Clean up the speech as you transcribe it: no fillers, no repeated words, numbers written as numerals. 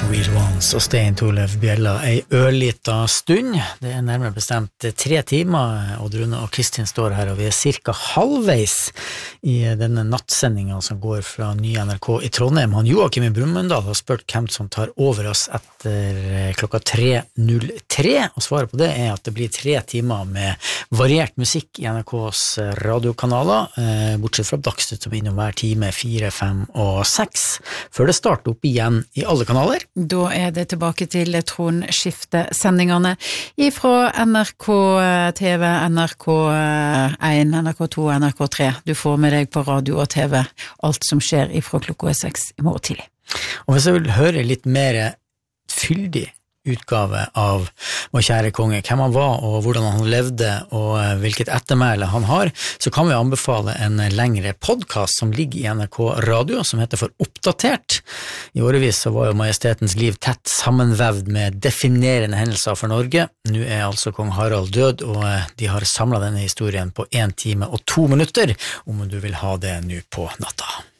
Real Ones og Stein Torleif Bjella ei ørlita stund. Det nærmere bestemt 3 timer, Odd Rune og Kristin står her, og vi cirka halvveis i denne nattsendingen som går fra nye NRK i Trondheim. Han Joakim i Brumunddal har spurt hvem som tar over oss etter klokka 3.03, og svaret på det at det blir 3 timer med variert musikk i NRKs radiokanaler, bortsett fra Dagsnytt som innom hver time 4, 5 og 6, før det starter opp igjen i alle kanaler. Da det tilbake til tronskiftesendingene ifra NRK TV, NRK1, NRK2, NRK3. Du får med deg på radio og TV alt som skjer ifra klokka 6 i morgen tidlig. Og hvis jeg vil høre litt mer fyldig utgave av vår kjære konge, hvem han var og hvordan han levde og hvilket ettermæle han har, så kan vi anbefale en lengre podcast som ligger i NRK Radio, som heter For Oppdatert. I årevis så var jo majestetens liv tett sammenvevd med definerende hendelser for Norge. Nå altså kong Harald død, og de har samlet denne historien på 1 time og 2 minutter, om du vil ha det nå på natta.